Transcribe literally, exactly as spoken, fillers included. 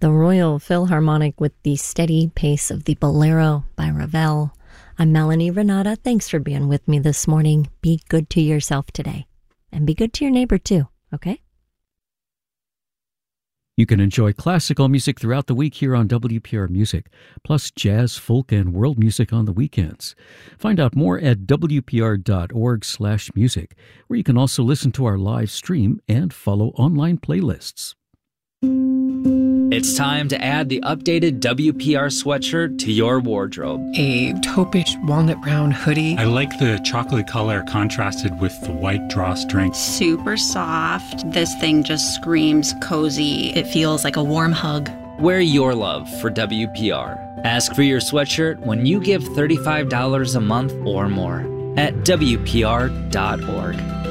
the Royal Philharmonic with the steady pace of the Bolero by Ravel. I'm Melanie Renata. Thanks for being with me this morning. Be good to yourself today. And be good to your neighbor too, okay? You can enjoy classical music throughout the week here on W P R Music, plus jazz, folk, and world music on the weekends. Find out more at W P R dot org slash music, where you can also listen to our live stream and follow online playlists. It's time to add the updated W P R sweatshirt to your wardrobe. A taupish walnut brown hoodie. I like the chocolate color contrasted with the white drawstring. Super soft. This thing just screams cozy. It feels like a warm hug. Wear your love for W P R. Ask for your sweatshirt when you give thirty-five dollars a month or more at W P R dot org.